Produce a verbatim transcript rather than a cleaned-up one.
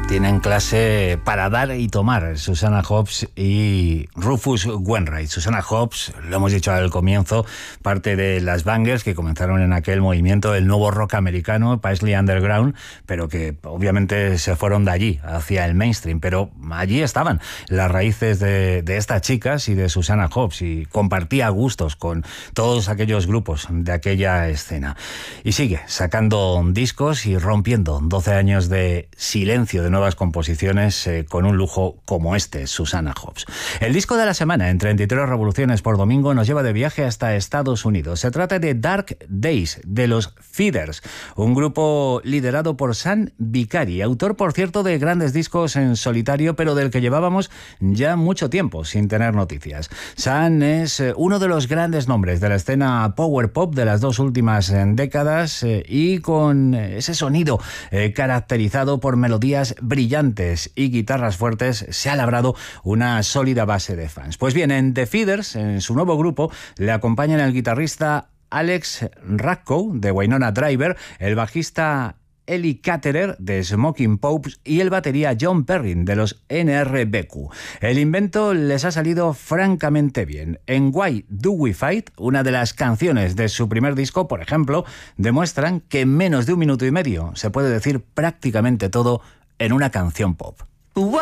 Tienen clase para dar y tomar Susanna Hoffs y Rufus Wainwright. Susanna Hoffs, lo hemos dicho al comienzo, parte de las bangers que comenzaron en aquel movimiento del nuevo rock americano, Paisley Underground, pero que obviamente se fueron de allí, hacia el mainstream. Pero allí estaban las raíces de, de estas chicas y de Susanna Hoffs, y compartía gustos con todos aquellos grupos de aquella escena. Y sigue sacando discos y rompiendo doce años de silencio, de nuevas composiciones, eh, con un lujo como este, Susanna Hoffs. El disco de la semana, en treinta y tres revoluciones por domingo, nos lleva de viaje hasta Estados Unidos. Se trata de Dark Days, de los Feeders, un grupo liderado por Sam Vicari, autor, por cierto, de grandes discos en solitario, pero del que llevábamos ya mucho tiempo sin tener noticias. Sam es eh, uno de los grandes nombres de la escena power pop de las dos últimas eh, décadas, eh, y con ese sonido eh, caracterizado por melodías brillantes y guitarras fuertes, se ha labrado una sólida base de fans. Pues bien, en The Feeders, en su nuevo grupo, le acompañan el guitarrista Alex Racco, de Winona Driver, el bajista Eli Caterer, de Smoking Popes, y el batería John Perrin, de los N R B Q. El invento les ha salido francamente bien. En Why Do We Fight, una de las canciones de su primer disco, por ejemplo, demuestran que en menos de un minuto y medio se puede decir prácticamente todo en una canción pop.